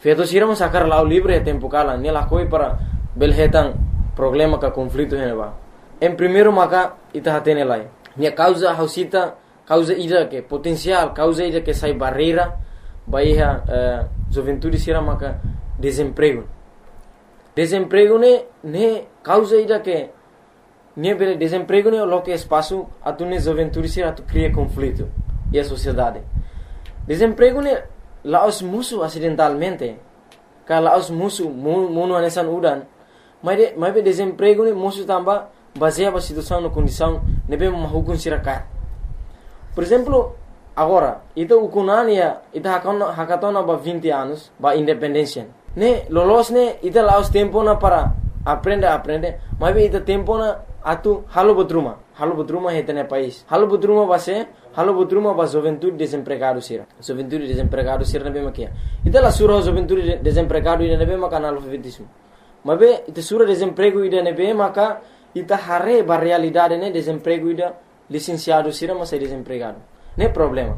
Feto siramos sacar lao libre tempo kala ni la koi para belhetan problema ka conflito heneba. Em primeiro maka ita hatene lai. Nia causa hausita causa ida que potencial causa ida que sai barreira baia juventude sira maka desemprego. Desemprego ne causa ida que ne bele desemprego ne lo que espaço atune juventude sira tu cria conflito e a sociedade. Desemprego ne laos musuh acidentalmente. Ka laos musuh munu anesan udan. Mas be desemprego ne musuh tamba baseia a situação na condição nebe mahukun siraka. Por exemplo, agora, ita ukunania ita hakatona ba 20 anos ba independência. Ne lolos ne ita laos tempo na para aprender, mas be ita tempo na atu halo bodruma hetene país. Halo bodruma ba juventude desempregado sira. Juventude desempregado sira nebe makia. Ita la sura juventude desempregado ida nebe maka analfabetismo. Mas be ita sura desemprego ida nebe maka ita hare ba realidade ne desemprego ida licenciado sira mas é desempregado. Ne problema.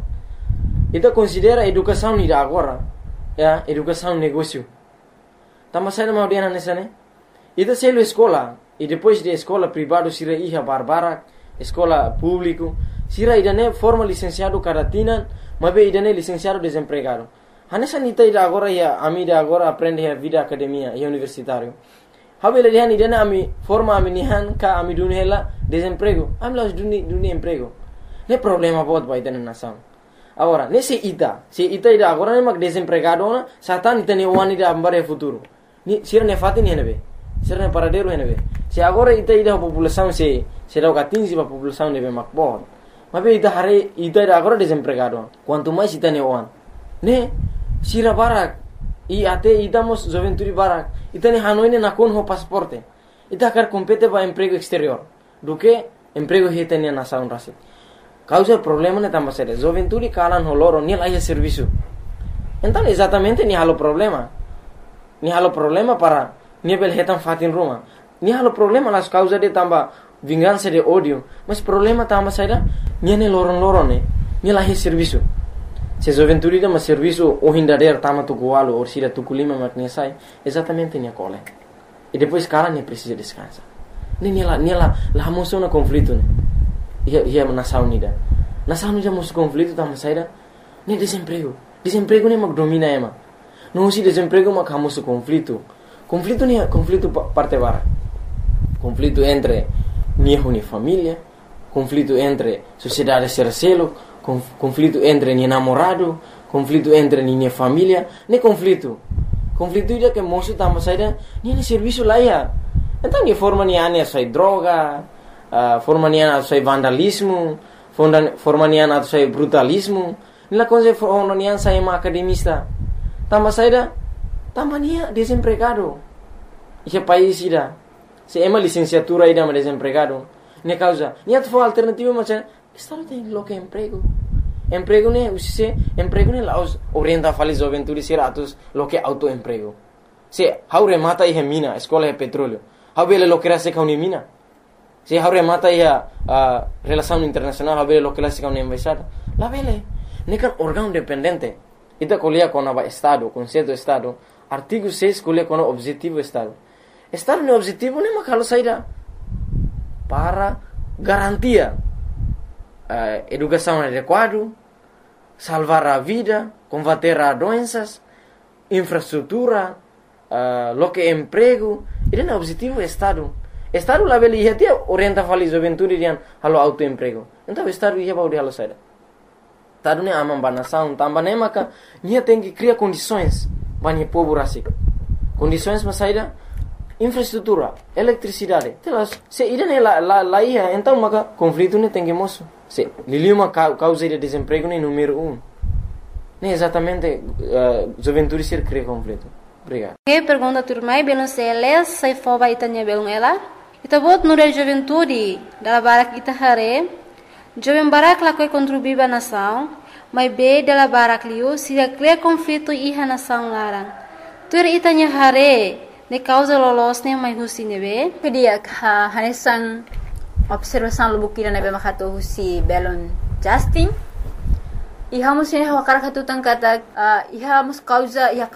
Ita considera educação ida agora, educação negócio. Tama sai na audiana nessa ne. Ita selo escola e depois de escola privado sira iha barbara, escola público, sira ida ne forma licenciado caratina, mas be ida ne licenciado desempregado. Hanessa nita ida agora ia amida agora aprende a vida academia e universitário. Habele dihan ida ne ami forma ami nihan ka ami dunela desemprego. Am las duni emprego. Ne problema bot ba ida ne nação. Agora, se ita ida agora ne mag desempregado na satan ita ne wani da ambare futuro. Ni sira ne fatin henebe. Sira ne paradeiro henebe. Se agora ita ida a população se dá o 15 a população nebe makbot. Mas be ita hare ita ida agora desempregado. Quanto mais ita ne wan. Ne sira barak e até idamos juventude barak. Ita ne hanoi ne nakon ho pasaporte. Ita quer compete para emprego exterior. Do que emprego hita ne nação rasi. Causa problema ne tamba sério. Juventude kalan ho loro ni lá serviço. Então exatamente ni halo problema. Ni halo problema para ni bel hetan fatin ruma. Ni halo problema las causa de tamba vingança de ódio. Mas problema tamba sério ni ne loron ne. Ni lá serviço. Se juventude dá serviço o hindader tama tukualo ou sira tukulima matnesai exatamente ni cole. E depois cara nem precisa descansar. Ni lá moção na conflito né. Ia nação unida. Nação unida moção conflito tama saída nem desemprego. Desemprego nem mag domina ema. Não se desemprego mag hamoso conflito. Conflito nem conflito parte bara. Conflito entre ni família, conflito entre sociedade sercelo, conflito entre ni namorado, conflito entre ni família, nem conflito. Conflito ida que moço tama saída ni serviço lá ia. Então ni forma ni ane sai droga, forma ni ane sai vandalismo, forma ni ane sai brutalismo. Nila coisa forma ni ane sai academista. Tama saída tama ni desempregado. Esse país ida se ema licenciatura ida desempregado. Ne causa ni atu alternativa macam Estado tem lo que emprego. Emprego ne usise emprego ne laos orienta fali juventude siratus lo que autoemprego. Se haure mata ihe mina, escola é petróleo. Habele lo que era se kauni mina. Se haure mata ihe relação internacional, habele lo que era se kauni embaixada. La vele nekan órgão dependente. Ita colia com a estado, conceito estado. Artigo 6 colia com objetivo estado. Estado ne objetivo ne makalo saída para garantia educação adequada, salvar a vida, combater as doenças, infraestrutura, lo que emprego. Isso é o objetivo do Estado. O Estado lá vele ia ter orienta a juventude dian halo autoemprego. Então o Estado ia baudi halo saída. Estado ne amam banação, tamba ne maka nia tem que criar condições bani povo rasik. Condições para saída infraestrutura, eletricidade. Telas, se ida ne la ia, então maka conflito ne tem que moço. Se liliuma causa de desemprego nem número 1. Nem exatamente juventude ser cria conflito. Obrigado. Que pergunta turmai belum seles sai foba itanya belum ela. Ita bot nure juventude dala barak ita hare. Jovem barak la koi contribuir ba nação, mas be dala barak liu se cria conflito iha nação larang. Tur itanya hare ne causa lolos ne mai husine be. Pedia hanesan observação lubukira na bema katu husi belon Justin. Iha musin hawakar katu tangkata iha mus causa iha